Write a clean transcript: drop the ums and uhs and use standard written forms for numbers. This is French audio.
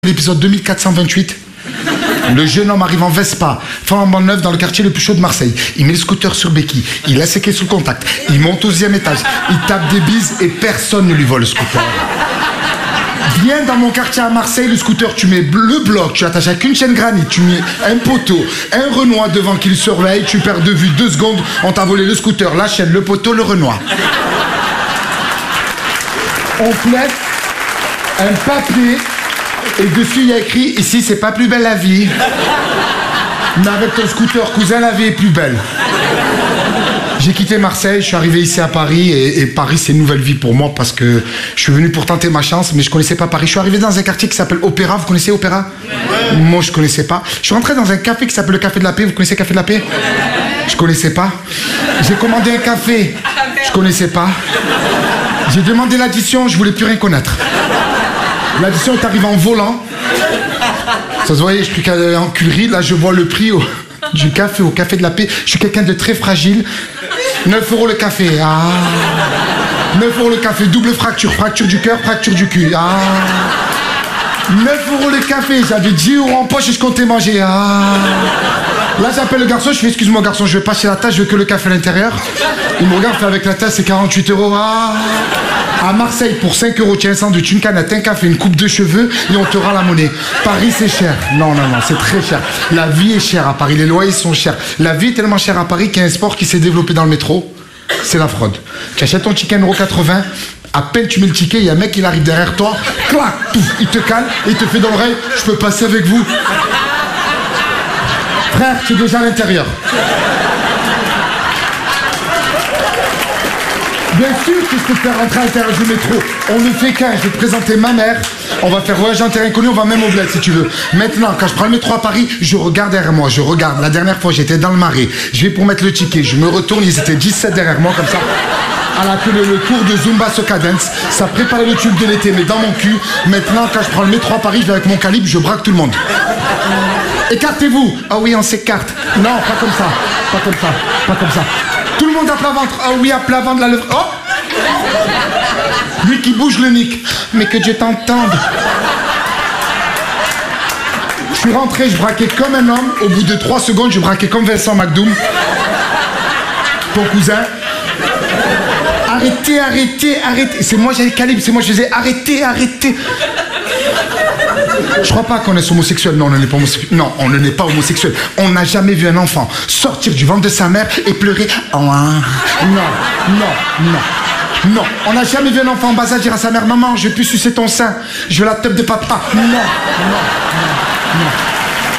L'épisode 2428. Le jeune homme arrive en Vespa, flambant neuf dans le quartier le plus chaud de Marseille. Il met le scooter sur béquille, il laisse ses clés sous le contact, il monte au 10e étage, il tape des bises et personne ne lui vole le scooter. Viens dans mon quartier à Marseille, le scooter, tu mets le bloc, tu l'attaches avec une chaîne granit, tu mets un poteau, un Renoir devant qui le surveille, tu perds de vue 2 secondes, on t'a volé le scooter, la chaîne, le poteau, le Renoir. On plaide un papier. Et dessus, il y a écrit « Ici, c'est pas plus belle la vie. Mais avec ton scooter, cousin, la vie est plus belle. » J'ai quitté Marseille, je suis arrivé ici à Paris. Et Paris, c'est une nouvelle vie pour moi parce que je suis venu pour tenter ma chance, mais je connaissais pas Paris. Je suis arrivé dans un quartier qui s'appelle Opéra. Vous connaissez Opéra? Moi, je connaissais pas. Je suis rentré dans un café qui s'appelle le Café de la Paix. Vous connaissez le Café de la Paix? Je connaissais pas. J'ai commandé un café. Je connaissais pas. J'ai demandé l'addition, je voulais plus rien connaître. L'addition est arrivée en volant. Ça se voyait, je suis en culerie. Là, je vois le prix du café au Café de la Paix. Je suis quelqu'un de très fragile. 9 € le café. Ah. 9 € le café. Double fracture. Fracture du cœur, fracture du cul. Ah. 9 € le café. J'avais 10 € en poche et je comptais manger. Ah. Là, j'appelle le garçon. Je fais, excuse-moi, garçon, je vais passer la tasse, je veux que le café à l'intérieur. Il me regarde, fait avec la tasse, c'est 48 €. Ah. À Marseille, pour 5 €, tu as un sandwich, une canette, un café, une coupe de cheveux et on te rend la monnaie. Paris, c'est cher. Non, c'est très cher. La vie est chère à Paris, les loyers sont chers. La vie est tellement chère à Paris qu'il y a un sport qui s'est développé dans le métro, c'est la fraude. Tu achètes ton ticket 1,80 €, à peine tu mets le ticket, il y a un mec qui arrive derrière toi, clac, pouf, il te cale et il te fait dans l'oreille, je peux passer avec vous. Frère, tu es déjà à l'intérieur. Bien sûr que je peux te faire rentrer à l'intérieur du métro. On ne fait qu'un. Je vais te présenter ma mère. On va faire voyage en terrain inconnu. On va même au bled si tu veux. Maintenant, quand je prends le métro à Paris, je regarde derrière moi. Je regarde. La dernière fois, j'étais dans le Marais. Je vais pour mettre le ticket. Je me retourne. Ils étaient 17 derrière moi comme ça. À la queue le cours de Zumba Soca Dance. Ça préparait le tube de l'été, mais dans mon cul. Maintenant, quand je prends le métro à Paris, je vais avec mon calibre. Je braque tout le monde. Écartez-vous. Ah oui, on s'écarte. Non, pas comme ça. Pas comme ça. Pas comme ça. Tout le monde à plat ventre. Ah oui, à plat ventre, la lèvre. Oh! Lui qui bouge le nick. Mais que Dieu t'entende. Je suis rentré, je braquais comme un homme. Au bout de 3 secondes, je braquais comme Vincent McDoom. Ton cousin. Arrêtez, arrêtez, arrêtez. C'est moi, j'avais le calibre. C'est moi, je faisais arrêtez, arrêtez. Je crois pas qu'on est homosexuel. Non, on n'est pas homosexuel. Non, on n'est pas homosexuel. On n'a jamais vu un enfant sortir du ventre de sa mère et pleurer. Oh, hein. Non, on n'a jamais vu un enfant en bas âge dire à sa mère, maman, je veux plus sucer ton sein. Je veux la teub de papa. Non.